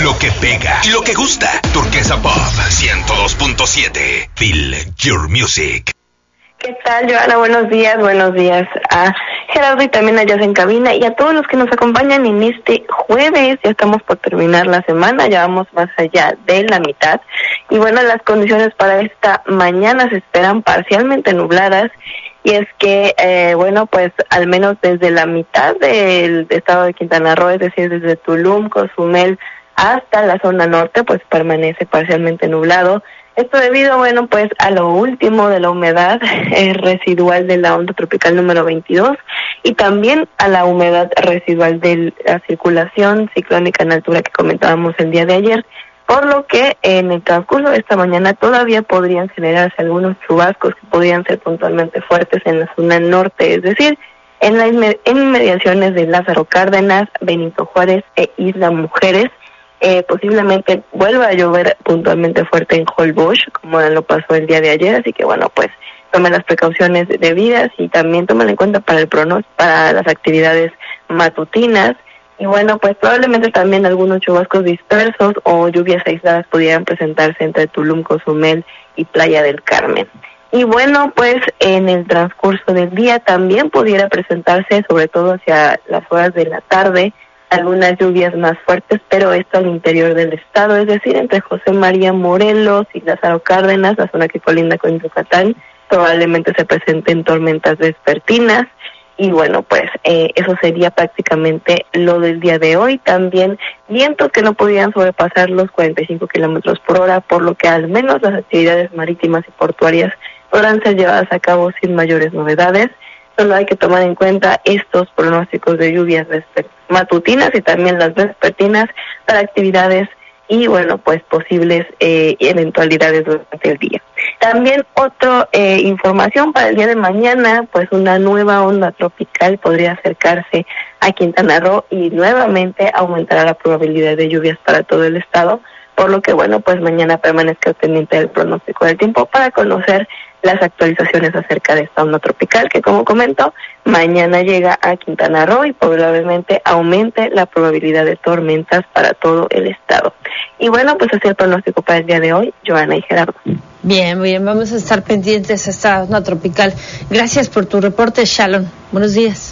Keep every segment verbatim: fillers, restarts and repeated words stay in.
Lo que pega y lo que gusta. Turquesa Pop ciento dos punto siete. Feel your music. ¿Qué tal, Joana? Buenos días, buenos días a Gerardo y también a Jazz en cabina y a todos los que nos acompañan en este jueves. Ya estamos por terminar la semana, ya vamos más allá de la mitad. Y bueno, las condiciones para esta mañana se esperan parcialmente nubladas. Y es que, eh, bueno, pues al menos desde la mitad del estado de Quintana Roo, es decir, desde Tulum, Cozumel, hasta la zona norte, pues permanece parcialmente nublado. Esto debido, bueno, pues a lo último de la humedad eh, residual de la onda tropical número veintidós y también a la humedad residual de la circulación ciclónica en altura que comentábamos el día de ayer, por lo que en el transcurso de esta mañana todavía podrían generarse algunos chubascos que podrían ser puntualmente fuertes en la zona norte, es decir, en las inmediaciones de Lázaro Cárdenas, Benito Juárez e Isla Mujeres. Eh, posiblemente vuelva a llover puntualmente fuerte en Holbox, como lo pasó el día de ayer, así que bueno, pues tomen las precauciones debidas y también tomen en cuenta para el pronóstico, para las actividades matutinas, y bueno, pues probablemente también algunos chubascos dispersos o lluvias aisladas pudieran presentarse entre Tulum, Cozumel y Playa del Carmen. Y bueno, pues en el transcurso del día también pudiera presentarse, sobre todo hacia las horas de la tarde, algunas lluvias más fuertes, pero esto al interior del estado, es decir, entre José María Morelos y Lázaro Cárdenas, la zona que colinda con Yucatán, probablemente se presenten tormentas vespertinas, y bueno, pues eh, eso sería prácticamente lo del día de hoy. También vientos que no podían sobrepasar los cuarenta y cinco kilómetros por hora, por lo que al menos las actividades marítimas y portuarias podrán ser llevadas a cabo sin mayores novedades. Solo hay que tomar en cuenta estos pronósticos de lluvias matutinas y también las vespertinas para actividades y, bueno, pues posibles eh, eventualidades durante el día. También otra eh, información para el día de mañana, pues una nueva onda tropical podría acercarse a Quintana Roo y nuevamente aumentará la probabilidad de lluvias para todo el estado, por lo que, bueno, pues mañana permanezca pendiente del pronóstico del tiempo para conocer las actualizaciones acerca de esta onda tropical que, como comento, mañana llega a Quintana Roo y probablemente aumente la probabilidad de tormentas para todo el estado. Y bueno, pues así el pronóstico para el día de hoy, Joana y Gerardo. Bien, bien, vamos a estar pendientes a esta onda tropical. Gracias por tu reporte, Shalom. Buenos días.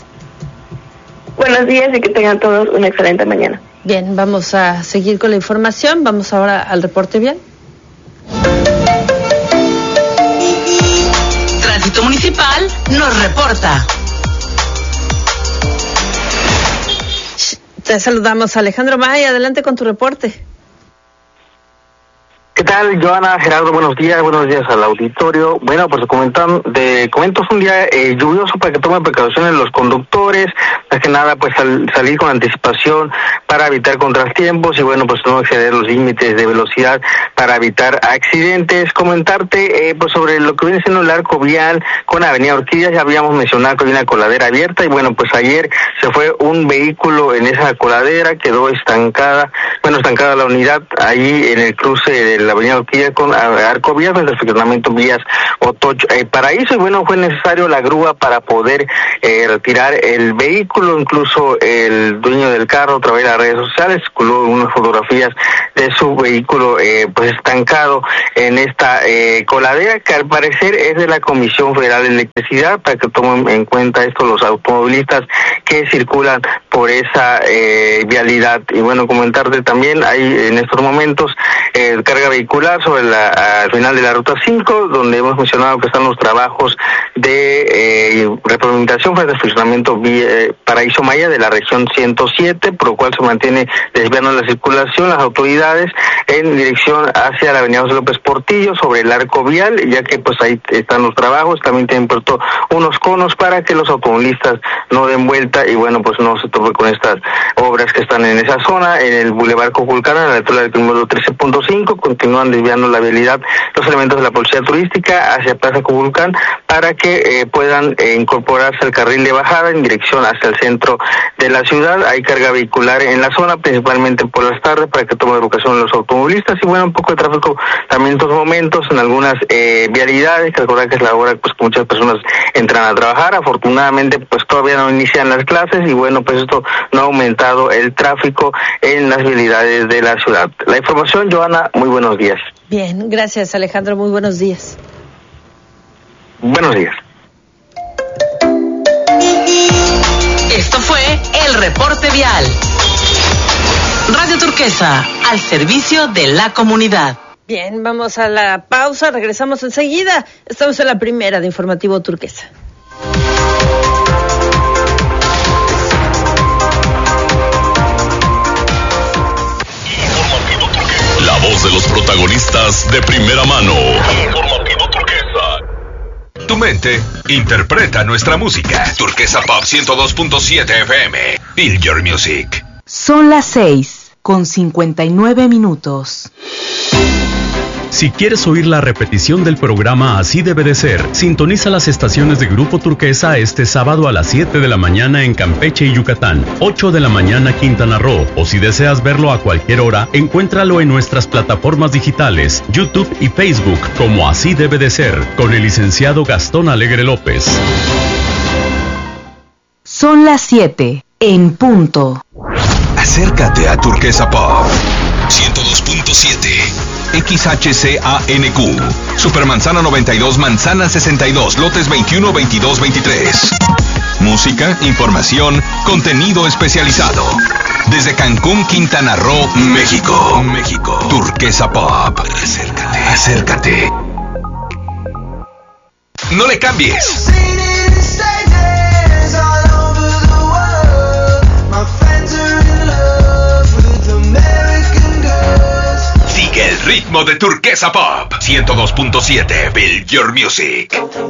Buenos días y que tengan todos una excelente mañana. Bien, vamos a seguir con la información. Vamos ahora al reporte vial. Tránsito Municipal nos reporta. Te saludamos, Alejandro Maya. Adelante con tu reporte. ¿Qué tal, Joana, Gerardo? Buenos días, buenos días al auditorio. Bueno, pues comentan, de, comento es un día eh, lluvioso para que tomen precauciones los conductores, más que nada pues sal, salir con anticipación para evitar contratiempos y bueno, pues no exceder los límites de velocidad para evitar accidentes. Comentarte eh, pues sobre lo que viene siendo el arco vial con Avenida Orquídeas, ya habíamos mencionado que hay una coladera abierta y bueno, pues ayer se fue un vehículo en esa coladera, quedó estancada, bueno, estancada la unidad ahí en el cruce de la Avenida Orquídea con Arco Vías, el refrigeramiento Vías Otocho eh, Paraíso, y bueno, fue necesario la grúa para poder eh, retirar el vehículo. Incluso el dueño del carro, a través de las redes sociales, colgó unas fotografías de su vehículo eh, pues estancado en esta eh, coladera, que al parecer es de la Comisión Federal de Electricidad, para que tomen en cuenta esto los automovilistas que circulan por esa eh, vialidad. Y bueno, comentarte también, hay en estos momentos eh, carga vehicular sobre la, al final de la ruta cinco, donde hemos mencionado que están los trabajos de eh, repavimentación para el funcionamiento eh, Paraíso Maya de la región ciento siete, por lo cual se mantiene desviando la circulación las autoridades en dirección hacia la avenida José López Portillo sobre el arco vial, ya que pues ahí están los trabajos. También tienen puesto unos conos para que los automovilistas no den vuelta y bueno, pues no se tope con estas obras que están en esa zona. En el Boulevard Coculcán, a la altura del kilómetro trece punto cinco, continúa continúan desviando la vialidad los elementos de la policía turística hacia Plaza Cuculcán para que eh, puedan eh, incorporarse al carril de bajada en dirección hacia el centro de la ciudad. Hay carga vehicular en la zona, principalmente por las tardes, para que tomen educación los automovilistas, y bueno, un poco de tráfico también en estos momentos en algunas eh, vialidades, que recordar que es la hora pues que muchas personas entran a trabajar. Afortunadamente pues todavía no inician las clases y bueno, pues esto no ha aumentado el tráfico en las vialidades de la ciudad. La información, Joana, muy buenos días. Bien, gracias Alejandro, muy buenos días. Buenos días. Esto fue el reporte vial. Radio Turquesa, al servicio de la comunidad. Bien, vamos a la pausa, regresamos enseguida. Estamos en la primera de Informativo Turquesa. La voz de los protagonistas de primera mano. Informativo Turquesa. Tu mente interpreta nuestra música. Turquesa Pop ciento dos punto siete F M. Feel your music. Son las seis con cincuenta y nueve minutos. Si quieres oír la repetición del programa Así Debe de Ser, sintoniza las estaciones de Grupo Turquesa este sábado a las siete de la mañana en Campeche y Yucatán, ocho de la mañana Quintana Roo, o si deseas verlo a cualquier hora, encuéntralo en nuestras plataformas digitales, YouTube y Facebook como Así Debe de Ser, con el licenciado Gastón Alegre López. Son las siete en punto. Acércate a Turquesa Pop ciento dos punto siete. X H C A N Q, Supermanzana noventa y dos, Manzana sesenta y dos, lotes veintiuno, veintidós, veintitrés. Música, información, contenido especializado. Desde Cancún, Quintana Roo, México. México. Turquesa Pop. Acércate. Acércate. No le cambies. Sigue el ritmo de Turquesa Pop ciento dos punto siete. Build your music.